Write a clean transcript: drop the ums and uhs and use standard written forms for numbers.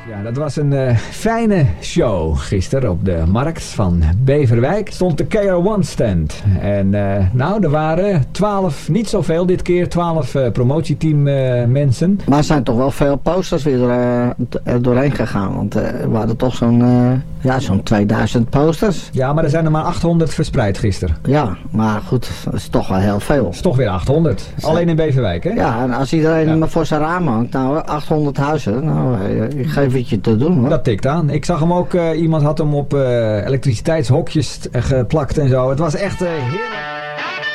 Ja, dat was een fijne show gisteren op de markt van Beverwijk. Stond de KR1 stand. En er waren 12, niet zoveel dit keer, 12 promotieteam mensen. Maar er zijn toch wel veel posters weer er doorheen gegaan. Want er waren toch zo'n 2000 posters. Ja, maar er zijn er maar 800 verspreid gisteren. Ja, maar goed, dat is toch wel heel veel. Dat is toch weer 800. Alleen in Beverwijk, hè? Ja, en als iedereen maar voor zijn raam hangt, 800 huizen, ik geef het je te doen, hoor. Dat tikt aan. Ik zag hem ook, iemand had hem op elektriciteitshokjes geplakt en zo. Het was echt heerlijk.